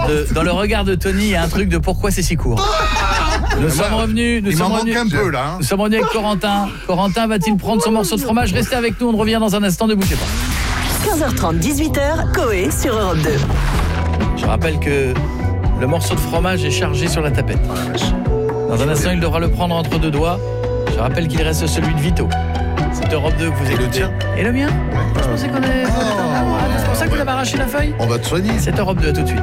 dans le regard de Tony, il y a un truc de pourquoi c'est si court. Nous sommes revenus. Il m'en manque un peu là. Nous sommes revenus avec Corentin. Corentin va-t-il prendre son morceau de fromage? Restez avec nous, on revient dans un instant, ne bougez pas. 15h30, 18h, Coé sur Europe 2. Je rappelle que le morceau de fromage est chargé sur la tapette. Dans un instant, il devra le prendre entre deux doigts. Je rappelle qu'il reste celui de Vito. C'est Europe 2 que vous écoutez. le tien? Et le mien? Je pensais qu'on avait... C'est pour ça que vous avez arraché la feuille? On va te soigner. C'est Europe 2, tout de suite.